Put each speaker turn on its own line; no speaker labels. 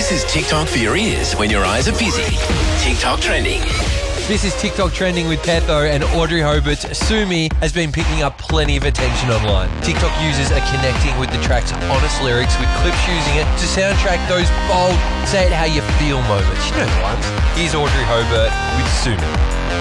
This is TikTok for your ears when your eyes are busy. TikTok trending.
This is TikTok trending with Petho, and Audrey Hobart's Sue Me has been picking up plenty of attention online. TikTok users are connecting with the track's honest lyrics, with clips using it to soundtrack those bold, say it how you feel moments. You know the ones. Here's Audrey Hobart with Sue Me.